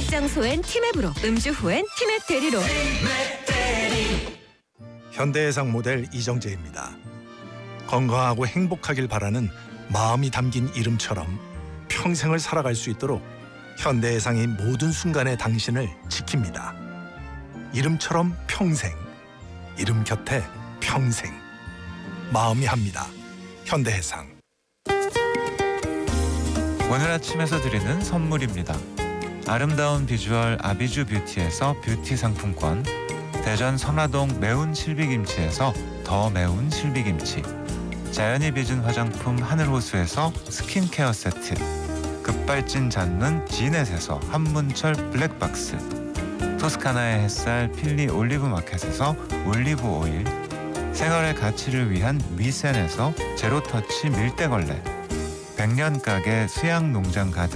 장소엔 티맵으로, 음주 후엔 티맵 대리로. 현대해상 모델 이정재입니다. 건강하고 행복하길 바라는 마음이 담긴 이름처럼 평생을 살아갈 수 있도록 현대해상이 모든 순간에 당신을 지킵니다. 이름처럼 평생, 이름 곁에 평생. 마음이 합니다. 현대해상. 오늘 아침에서 드리는 선물입니다. 아름다운 비주얼 아비주 뷰티에서 뷰티 상품권, 대전 선화동 매운 실비김치에서 더 매운 실비김치, 자연이 빚은 화장품 하늘호수에서 스킨케어 세트, 급발진 잡는 지넷에서 한문철 블랙박스, 토스카나의 햇살 필리 올리브 마켓에서 올리브 오일, 생활의 가치를 위한 미센에서 제로터치 밀대걸레, 100년 가게 수양농장 가든